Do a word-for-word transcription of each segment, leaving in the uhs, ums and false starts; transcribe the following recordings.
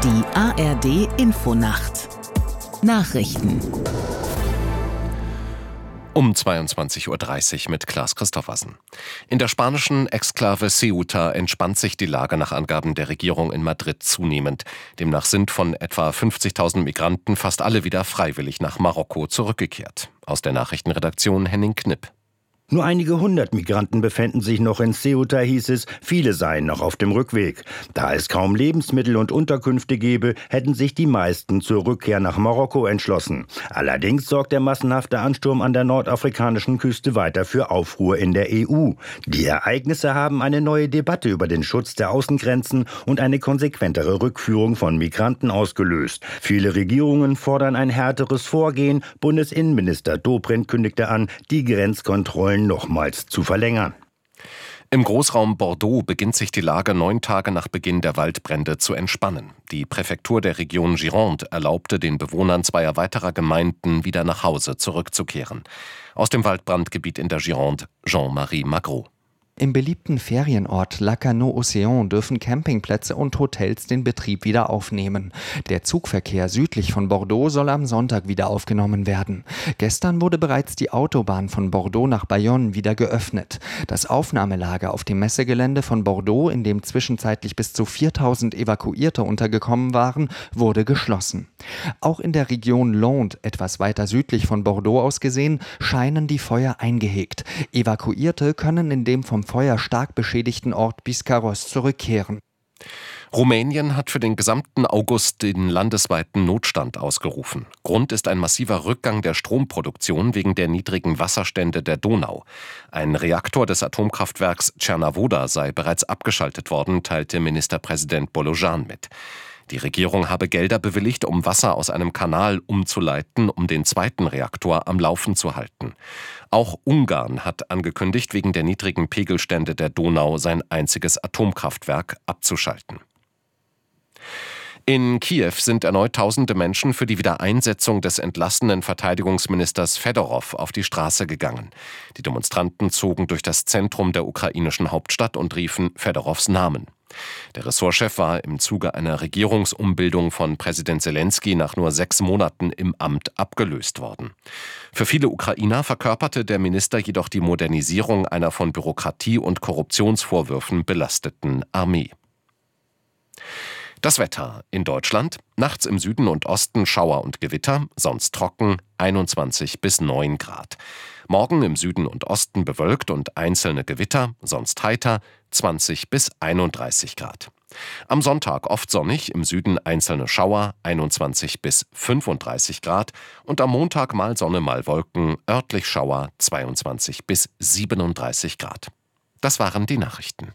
Die A R D Infonacht Nachrichten Um zweiundzwanzig Uhr dreißig mit Klaas Christoffersen. In der spanischen Exklave Ceuta entspannt sich die Lage nach Angaben der Regierung in Madrid zunehmend. Demnach sind von etwa fünfzigtausend Migranten fast alle wieder freiwillig nach Marokko zurückgekehrt. Aus der Nachrichtenredaktion Henning Knipp. Nur einige hundert Migranten befänden sich noch in Ceuta, hieß es, viele seien noch auf dem Rückweg. Da es kaum Lebensmittel und Unterkünfte gebe, hätten sich die meisten zur Rückkehr nach Marokko entschlossen. Allerdings sorgt der massenhafte Ansturm an der nordafrikanischen Küste weiter für Aufruhr in der E U. Die Ereignisse haben eine neue Debatte über den Schutz der Außengrenzen und eine konsequentere Rückführung von Migranten ausgelöst. Viele Regierungen fordern ein härteres Vorgehen. Bundesinnenminister Dobrindt kündigte an, die Grenzkontrollen nochmals zu verlängern. Im Großraum Bordeaux beginnt sich die Lage neun Tage nach Beginn der Waldbrände zu entspannen. Die Präfektur der Region Gironde erlaubte den Bewohnern zweier weiterer Gemeinden wieder nach Hause zurückzukehren. Aus dem Waldbrandgebiet in der Gironde, Jean-Marie Magro. Im beliebten Ferienort Lacanau-Océan dürfen Campingplätze und Hotels den Betrieb wieder aufnehmen. Der Zugverkehr südlich von Bordeaux soll am Sonntag wieder aufgenommen werden. Gestern wurde bereits die Autobahn von Bordeaux nach Bayonne wieder geöffnet. Das Aufnahmelager auf dem Messegelände von Bordeaux, in dem zwischenzeitlich bis zu viertausend Evakuierte untergekommen waren, wurde geschlossen. Auch in der Region Landes, etwas weiter südlich von Bordeaux aus gesehen, scheinen die Feuer eingehegt. Evakuierte können in dem vom Feuer stark beschädigten Ort Biscarrosse zurückkehren. Rumänien hat für den gesamten August den landesweiten Notstand ausgerufen. Grund ist ein massiver Rückgang der Stromproduktion wegen der niedrigen Wasserstände der Donau. Ein Reaktor des Atomkraftwerks Cernavoda sei bereits abgeschaltet worden, teilte Ministerpräsident Bolojan mit. Die Regierung habe Gelder bewilligt, um Wasser aus einem Kanal umzuleiten, um den zweiten Reaktor am Laufen zu halten. Auch Ungarn hat angekündigt, wegen der niedrigen Pegelstände der Donau sein einziges Atomkraftwerk abzuschalten. In Kiew sind erneut tausende Menschen für die Wiedereinsetzung des entlassenen Verteidigungsministers Fedorow auf die Straße gegangen. Die Demonstranten zogen durch das Zentrum der ukrainischen Hauptstadt und riefen Fedorows Namen. Der Ressortchef war im Zuge einer Regierungsumbildung von Präsident Selenskyj nach nur sechs Monaten im Amt abgelöst worden. Für viele Ukrainer verkörperte der Minister jedoch die Modernisierung einer von Bürokratie und Korruptionsvorwürfen belasteten Armee. Das Wetter in Deutschland: Nachts im Süden und Osten Schauer und Gewitter, sonst trocken, einundzwanzig bis neun Grad. Morgen im Süden und Osten bewölkt und einzelne Gewitter, sonst heiter, zwanzig bis einunddreißig Grad. Am Sonntag oft sonnig, im Süden einzelne Schauer, einundzwanzig bis fünfunddreißig Grad. Und am Montag mal Sonne, mal Wolken, örtlich Schauer, zweiundzwanzig bis siebenunddreißig Grad. Das waren die Nachrichten.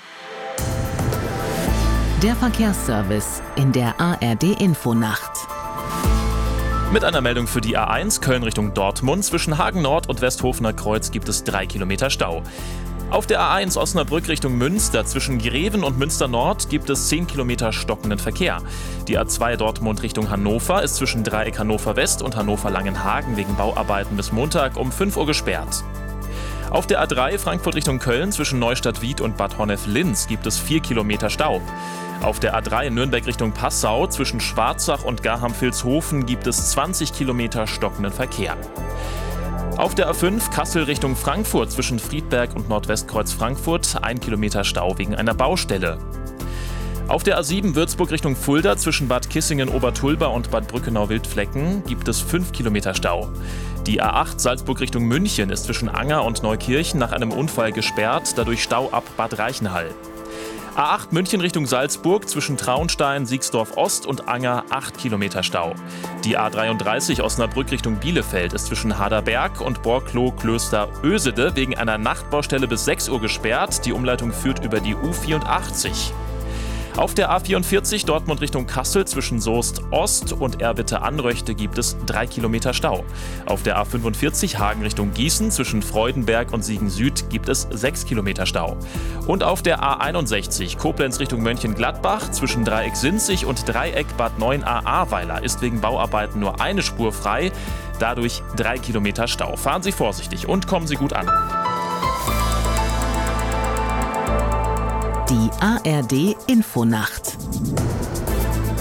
Der Verkehrsservice in der A R D Infonacht. Mit einer Meldung für die A eins Köln Richtung Dortmund. Zwischen Hagen Nord und Westhofener Kreuz gibt es drei Kilometer Stau. Auf der A eins Osnabrück Richtung Münster zwischen Greven und Münster Nord gibt es zehn Kilometer stockenden Verkehr. Die A zwei Dortmund Richtung Hannover ist zwischen Dreieck Hannover West und Hannover Langenhagen wegen Bauarbeiten bis Montag um fünf Uhr gesperrt. Auf der A drei Frankfurt Richtung Köln zwischen Neustadt-Wied und Bad Honnef-Linz gibt es vier Kilometer Stau. Auf der A drei Nürnberg Richtung Passau zwischen Schwarzach und Garham-Vilshofen gibt es zwanzig Kilometer stockenden Verkehr. Auf der A fünf Kassel Richtung Frankfurt zwischen Friedberg und Nordwestkreuz Frankfurt ein Kilometer Stau wegen einer Baustelle. Auf der A sieben Würzburg Richtung Fulda zwischen Bad Kissingen-Obertulba und Bad Brückenau-Wildflecken gibt es fünf Kilometer Stau. Die A acht Salzburg Richtung München ist zwischen Anger und Neukirchen nach einem Unfall gesperrt, dadurch Stau ab Bad Reichenhall. A acht München Richtung Salzburg zwischen Traunstein, Siegsdorf Ost und Anger acht Kilometer Stau. Die A dreiunddreißig Osnabrück Richtung Bielefeld ist zwischen Haderberg und Borkloh Klöster Ösede wegen einer Nachtbaustelle bis sechs Uhr gesperrt. Die Umleitung führt über die U vierundachtzig. Auf der A vierundvierzig Dortmund Richtung Kassel zwischen Soest Ost und Erwitte-Anröchte gibt es drei Kilometer Stau. Auf der A fünfundvierzig Hagen Richtung Gießen zwischen Freudenberg und Siegen Süd gibt es sechs Kilometer Stau. Und auf der A einundsechzig Koblenz Richtung Mönchengladbach zwischen Dreieck Sinzig und Dreieck Bad Neuenahr-Ahrweiler ist wegen Bauarbeiten nur eine Spur frei, dadurch drei Kilometer Stau. Fahren Sie vorsichtig und kommen Sie gut an. Die A R D Infonacht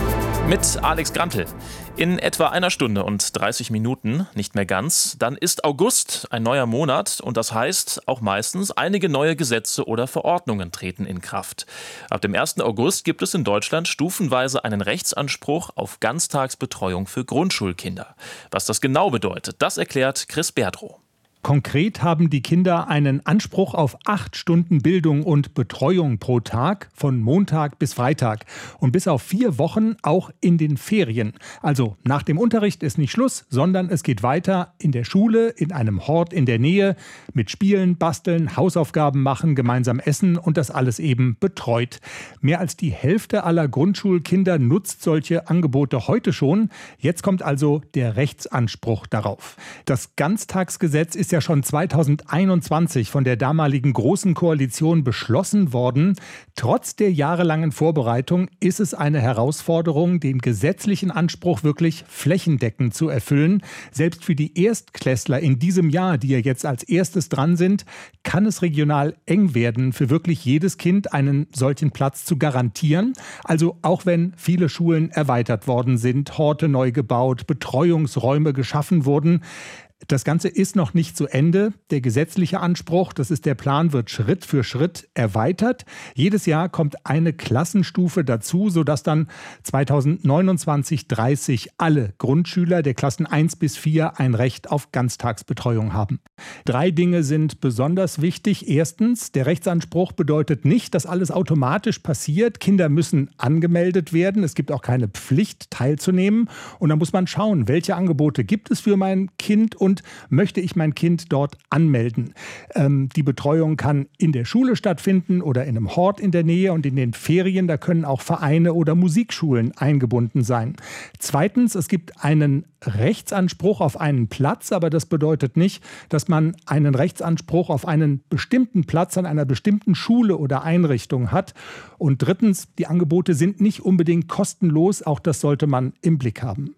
Mit Alex Grantel. In etwa einer Stunde und dreißig Minuten, nicht mehr ganz, dann ist August, ein neuer Monat, und das heißt auch meistens, einige neue Gesetze oder Verordnungen treten in Kraft. Ab dem ersten August gibt es in Deutschland stufenweise einen Rechtsanspruch auf Ganztagsbetreuung für Grundschulkinder. Was das genau bedeutet, das erklärt Chris Berdrow. Konkret haben die Kinder einen Anspruch auf acht Stunden Bildung und Betreuung pro Tag, von Montag bis Freitag. Und bis auf vier Wochen auch in den Ferien. Also nach dem Unterricht ist nicht Schluss, sondern es geht weiter in der Schule, in einem Hort in der Nähe, mit Spielen, Basteln, Hausaufgaben machen, gemeinsam essen und das alles eben betreut. Mehr als die Hälfte aller Grundschulkinder nutzt solche Angebote heute schon. Jetzt kommt also der Rechtsanspruch darauf. Das Ganztagsgesetz ist ja schon zweitausendeinundzwanzig von der damaligen Großen Koalition beschlossen worden. Trotz der jahrelangen Vorbereitung ist es eine Herausforderung, den gesetzlichen Anspruch wirklich flächendeckend zu erfüllen. Selbst für die Erstklässler in diesem Jahr, die ja jetzt als erstes dran sind, kann es regional eng werden, für wirklich jedes Kind einen solchen Platz zu garantieren. Also auch wenn viele Schulen erweitert worden sind, Horte neu gebaut, Betreuungsräume geschaffen wurden. Das Ganze ist noch nicht zu Ende. Der gesetzliche Anspruch, das ist der Plan, wird Schritt für Schritt erweitert. Jedes Jahr kommt eine Klassenstufe dazu, sodass dann zweitausendneunundzwanzig dreißig alle Grundschüler der Klassen eins bis vier ein Recht auf Ganztagsbetreuung haben. Drei Dinge sind besonders wichtig. Erstens, der Rechtsanspruch bedeutet nicht, dass alles automatisch passiert. Kinder müssen angemeldet werden. Es gibt auch keine Pflicht, teilzunehmen. Und da muss man schauen, welche Angebote gibt es für mein Kind und Und möchte ich mein Kind dort anmelden. Ähm, die Betreuung kann in der Schule stattfinden oder in einem Hort in der Nähe, und in den Ferien, da können auch Vereine oder Musikschulen eingebunden sein. Zweitens, es gibt einen Rechtsanspruch auf einen Platz, aber das bedeutet nicht, dass man einen Rechtsanspruch auf einen bestimmten Platz an einer bestimmten Schule oder Einrichtung hat. Und drittens, die Angebote sind nicht unbedingt kostenlos, auch das sollte man im Blick haben.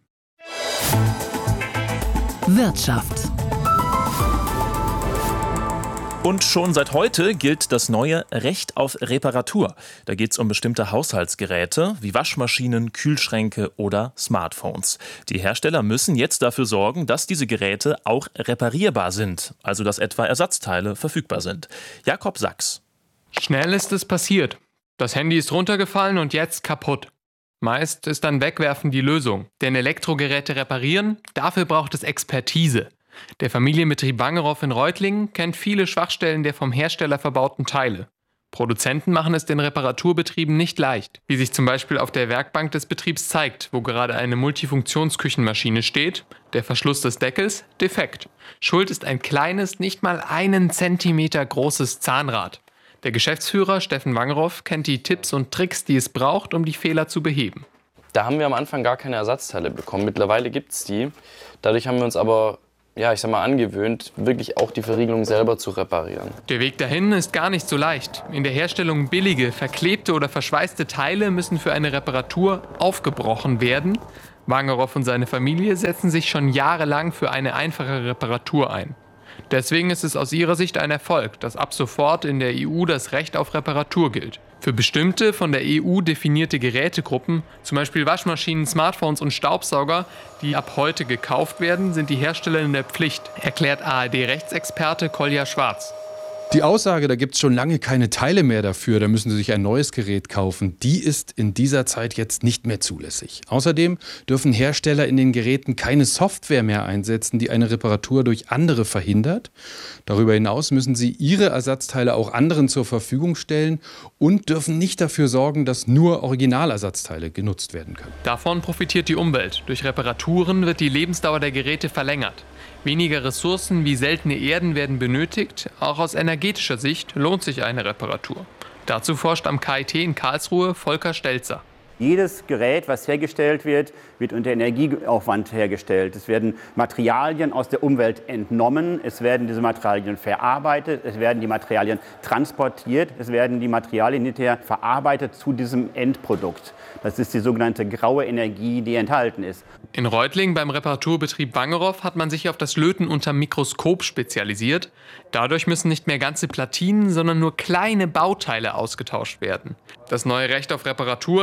Wirtschaft. Und schon seit heute gilt das neue Recht auf Reparatur. Da geht es um bestimmte Haushaltsgeräte wie Waschmaschinen, Kühlschränke oder Smartphones. Die Hersteller müssen jetzt dafür sorgen, dass diese Geräte auch reparierbar sind, also dass etwa Ersatzteile verfügbar sind. Jakob Sachs. Schnell ist es passiert. Das Handy ist runtergefallen und jetzt kaputt. Meist ist dann Wegwerfen die Lösung. Denn Elektrogeräte reparieren, dafür braucht es Expertise. Der Familienbetrieb Wangerow in Reutlingen kennt viele Schwachstellen der vom Hersteller verbauten Teile. Produzenten machen es den Reparaturbetrieben nicht leicht, wie sich zum Beispiel auf der Werkbank des Betriebs zeigt, wo gerade eine Multifunktionsküchenmaschine steht, der Verschluss des Deckels defekt. Schuld ist ein kleines, nicht mal einen Zentimeter großes Zahnrad. Der Geschäftsführer Steffen Wangerow kennt die Tipps und Tricks, die es braucht, um die Fehler zu beheben. Da haben wir am Anfang gar keine Ersatzteile bekommen. Mittlerweile gibt es die. Dadurch haben wir uns aber, ja, ich sag mal, angewöhnt, wirklich auch die Verriegelung selber zu reparieren. Der Weg dahin ist gar nicht so leicht. In der Herstellung billige, verklebte oder verschweißte Teile müssen für eine Reparatur aufgebrochen werden. Wangerow und seine Familie setzen sich schon jahrelang für eine einfache Reparatur ein. Deswegen ist es aus ihrer Sicht ein Erfolg, dass ab sofort in der E U das Recht auf Reparatur gilt. Für bestimmte von der E U definierte Gerätegruppen, zum Beispiel Waschmaschinen, Smartphones und Staubsauger, die ab heute gekauft werden, sind die Hersteller in der Pflicht, erklärt A R D-Rechtsexperte Kolja Schwarz. Die Aussage, da gibt es schon lange keine Teile mehr dafür, da müssen Sie sich ein neues Gerät kaufen, die ist in dieser Zeit jetzt nicht mehr zulässig. Außerdem dürfen Hersteller in den Geräten keine Software mehr einsetzen, die eine Reparatur durch andere verhindert. Darüber hinaus müssen sie ihre Ersatzteile auch anderen zur Verfügung stellen und dürfen nicht dafür sorgen, dass nur Originalersatzteile genutzt werden können. Davon profitiert die Umwelt. Durch Reparaturen wird die Lebensdauer der Geräte verlängert. Weniger Ressourcen wie seltene Erden werden benötigt. Auch aus energetischer Sicht lohnt sich eine Reparatur. Dazu forscht am K I T in Karlsruhe Volker Stelzer. Jedes Gerät, was hergestellt wird, wird unter Energieaufwand hergestellt. Es werden Materialien aus der Umwelt entnommen, es werden diese Materialien verarbeitet, es werden die Materialien transportiert, es werden die Materialien hinterher verarbeitet zu diesem Endprodukt. Das ist die sogenannte graue Energie, die enthalten ist. In Reutlingen beim Reparaturbetrieb Wangerow hat man sich auf das Löten unter Mikroskop spezialisiert. Dadurch müssen nicht mehr ganze Platinen, sondern nur kleine Bauteile ausgetauscht werden. Das neue Recht auf Reparatur reicht dem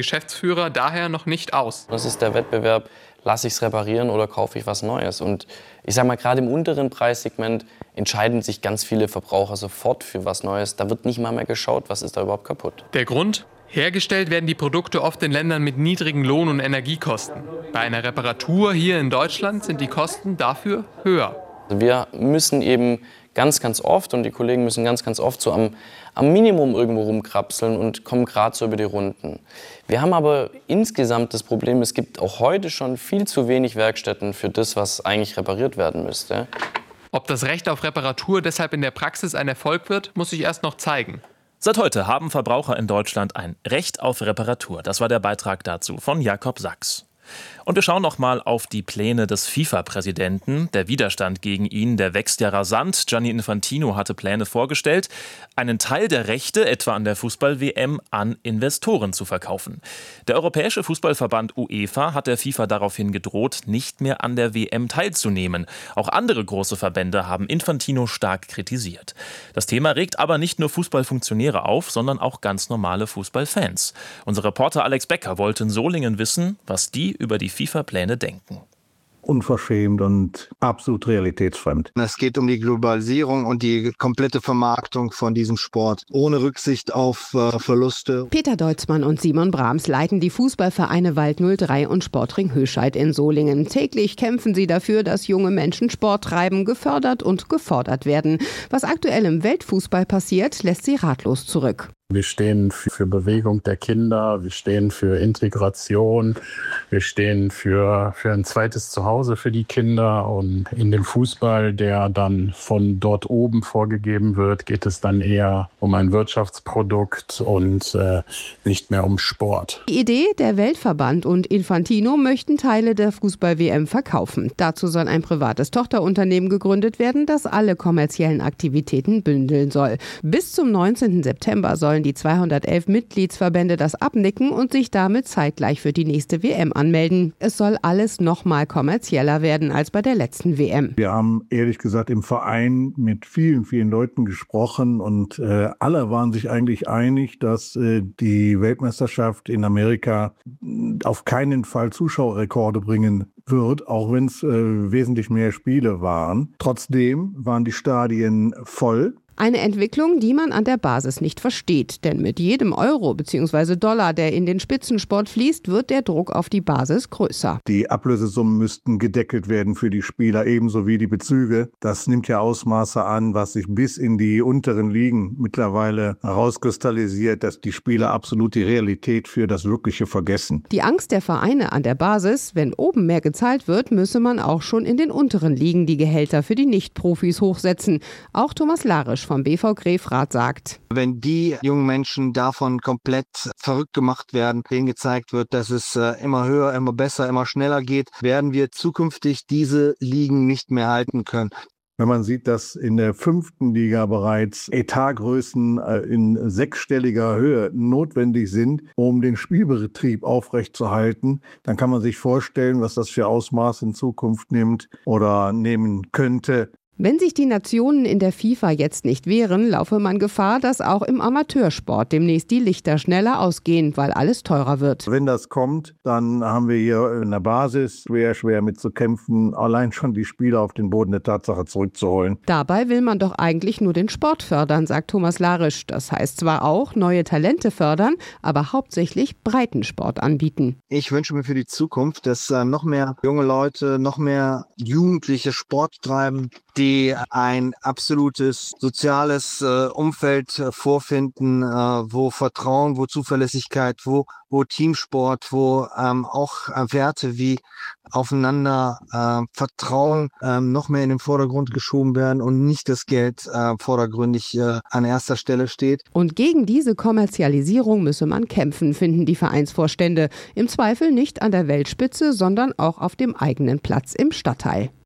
Geschäftsführer daher noch nicht aus. Das ist der Wettbewerb, lasse ich es reparieren oder kaufe ich was Neues? Und ich sage mal, gerade im unteren Preissegment entscheiden sich ganz viele Verbraucher sofort für was Neues. Da wird nicht mal mehr geschaut, was ist da überhaupt kaputt. Der Grund? Hergestellt werden die Produkte oft in Ländern mit niedrigen Lohn- und Energiekosten. Bei einer Reparatur hier in Deutschland sind die Kosten dafür höher. Wir müssen eben ganz, ganz oft, und die Kollegen müssen ganz, ganz oft so am, am Minimum irgendwo rumkrapseln und kommen gerade so über die Runden. Wir haben aber insgesamt das Problem, es gibt auch heute schon viel zu wenig Werkstätten für das, was eigentlich repariert werden müsste. Ob das Recht auf Reparatur deshalb in der Praxis ein Erfolg wird, muss sich erst noch zeigen. Seit heute haben Verbraucher in Deutschland ein Recht auf Reparatur. Das war der Beitrag dazu von Jakob Sachs. Und wir schauen noch mal auf die Pläne des FIFA-Präsidenten. Der Widerstand gegen ihn, der wächst ja rasant. Gianni Infantino hatte Pläne vorgestellt, einen Teil der Rechte, etwa an der Fußball-W M, an Investoren zu verkaufen. Der Europäische Fußballverband UEFA hat der FIFA daraufhin gedroht, nicht mehr an der W M teilzunehmen. Auch andere große Verbände haben Infantino stark kritisiert. Das Thema regt aber nicht nur Fußballfunktionäre auf, sondern auch ganz normale Fußballfans. Unser Reporter Alex Becker wollte in Solingen wissen, was die über die FIFA-Pläne denken. Unverschämt und absolut realitätsfremd. Es geht um die Globalisierung und die komplette Vermarktung von diesem Sport, ohne Rücksicht auf äh, Verluste. Peter Deutzmann und Simon Brahms leiten die Fußballvereine Wald null drei und Sportring Höscheid in Solingen. Täglich kämpfen sie dafür, dass junge Menschen Sport treiben, gefördert und gefordert werden. Was aktuell im Weltfußball passiert, lässt sie ratlos zurück. Wir stehen für Bewegung der Kinder, wir stehen für Integration, wir stehen für, für ein zweites Zuhause für die Kinder. Und in dem Fußball, der dann von dort oben vorgegeben wird, geht es dann eher um ein Wirtschaftsprodukt und äh, nicht mehr um Sport. Die Idee, der Weltverband und Infantino möchten Teile der Fußball-W M verkaufen. Dazu soll ein privates Tochterunternehmen gegründet werden, das alle kommerziellen Aktivitäten bündeln soll. Bis zum neunzehnten September sollen die zweihundertelf Mitgliedsverbände das abnicken und sich damit zeitgleich für die nächste W M anmelden. Es soll alles noch mal kommerzieller werden als bei der letzten W M. Wir haben ehrlich gesagt im Verein mit vielen, vielen Leuten gesprochen und äh, alle waren sich eigentlich einig, dass äh, die Weltmeisterschaft in Amerika auf keinen Fall Zuschauerrekorde bringen wird, auch wenn es äh, wesentlich mehr Spiele waren. Trotzdem waren die Stadien voll. Eine Entwicklung, die man an der Basis nicht versteht. Denn mit jedem Euro bzw. Dollar, der in den Spitzensport fließt, wird der Druck auf die Basis größer. Die Ablösesummen müssten gedeckelt werden für die Spieler, ebenso wie die Bezüge. Das nimmt ja Ausmaße an, was sich bis in die unteren Ligen mittlerweile herauskristallisiert, dass die Spieler absolut die Realität für das Wirkliche vergessen. Die Angst der Vereine an der Basis, wenn oben mehr gezahlt wird, müsse man auch schon in den unteren Ligen die Gehälter für die Nicht-Profis hochsetzen. Auch Thomas Larisch vom B V Grefrath sagt: Wenn die jungen Menschen davon komplett verrückt gemacht werden, denen gezeigt wird, dass es äh, immer höher, immer besser, immer schneller geht, werden wir zukünftig diese Ligen nicht mehr halten können. Wenn man sieht, dass in der fünften Liga bereits Etatgrößen in sechsstelliger Höhe notwendig sind, um den Spielbetrieb aufrechtzuerhalten, dann kann man sich vorstellen, was das für Ausmaß in Zukunft nimmt oder nehmen könnte. Wenn sich die Nationen in der FIFA jetzt nicht wehren, laufe man Gefahr, dass auch im Amateursport demnächst die Lichter schneller ausgehen, weil alles teurer wird. Wenn das kommt, dann haben wir hier in der Basis schwer, schwer mit zu kämpfen, allein schon die Spieler auf den Boden der Tatsache zurückzuholen. Dabei will man doch eigentlich nur den Sport fördern, sagt Thomas Larisch. Das heißt zwar auch neue Talente fördern, aber hauptsächlich Breitensport anbieten. Ich wünsche mir für die Zukunft, dass äh, noch mehr junge Leute, noch mehr Jugendliche Sport treiben, die ein absolutes soziales äh, Umfeld äh, vorfinden, äh, wo Vertrauen, wo Zuverlässigkeit, wo, wo Teamsport, wo ähm, auch äh, Werte wie aufeinander äh, Vertrauen äh, noch mehr in den Vordergrund geschoben werden und nicht das Geld äh, vordergründig äh, an erster Stelle steht. Und gegen diese Kommerzialisierung müsse man kämpfen, finden die Vereinsvorstände. Im Zweifel nicht an der Weltspitze, sondern auch auf dem eigenen Platz im Stadtteil.